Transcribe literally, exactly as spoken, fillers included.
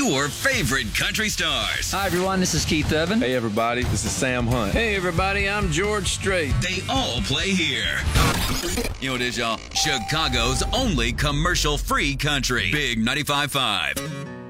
your favorite country stars. Hi, everyone. This is Keith Urban. Hey, everybody. This is Sam Hunt. Hey, everybody. I'm George Strait. They all play here. You know what it is, y'all? Chicago's only commercial-free country. Big ninety-five point five.